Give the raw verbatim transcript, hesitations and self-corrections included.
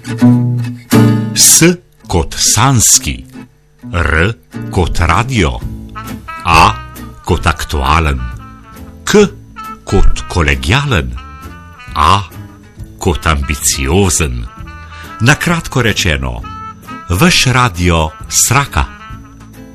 S kot sanski, R kot radio, A kot aktualen, K kot kolegialen, A kot ambiciozen. Na kratko rečeno, vaš radio sraka.